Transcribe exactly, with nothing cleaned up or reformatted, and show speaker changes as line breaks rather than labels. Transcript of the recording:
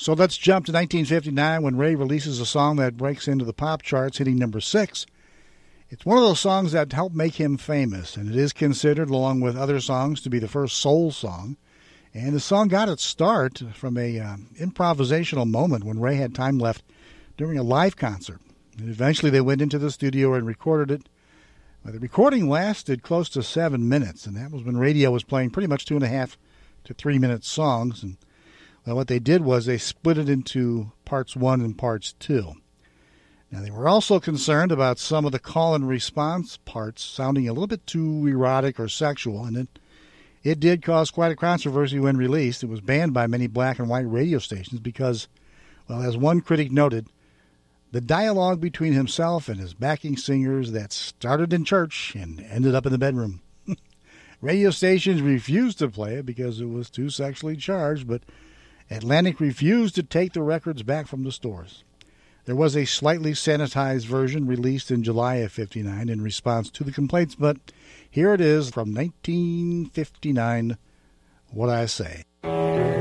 So let's jump to nineteen fifty-nine when Ray releases a song that breaks into the pop charts, hitting number six. It's one of those songs that helped make him famous, and it is considered, along with other songs, to be the first soul song. And the song got its start from a um, improvisational moment when Ray had time left during a live concert. And eventually they went into the studio and recorded it. The recording lasted close to seven minutes, and that was when radio was playing pretty much two and a half to three minute songs. And well, what they did was they split it into parts one and parts two. Now, they were also concerned about some of the call and response parts sounding a little bit too erotic or sexual, and it, it did cause quite a controversy when released. It was banned by many black and white radio stations because, well, as one critic noted, the dialogue between himself and his backing singers that started in church and ended up in the bedroom. Radio stations refused to play it because it was too sexually charged, but Atlantic refused to take the records back from the stores. There was a slightly sanitized version released in July of fifty-nine in response to the complaints, but here it is from nineteen fifty-nine, What I Say.